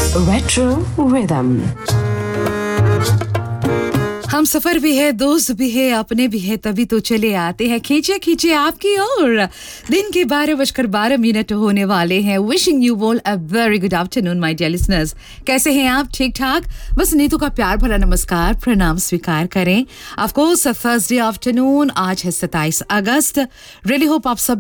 Retro Rhythm. हम सफर भी है, दोस्त भी है, अपने भी है, तभी तो चले आते हैं खींचे खींचे आपकी ओर। दिन के 12:12 होने वाले हैं। Wishing you all a very good afternoon my dear listeners. कैसे हैं आप? ठीक ठाक? बस नीतू का प्यार भरा नमस्कार प्रणाम स्वीकार करें। ऑफ कोर्स थर्सडे आफ्टरनून, आज है 27 अगस्त। रियली होप आप सब